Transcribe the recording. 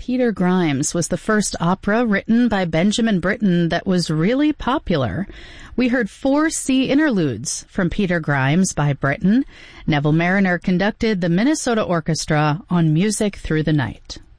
Peter Grimes was the first opera written by Benjamin Britten that was really popular. We heard 4 sea interludes from Peter Grimes by Britten. Neville Marriner conducted the Minnesota Orchestra on Music Through the Night.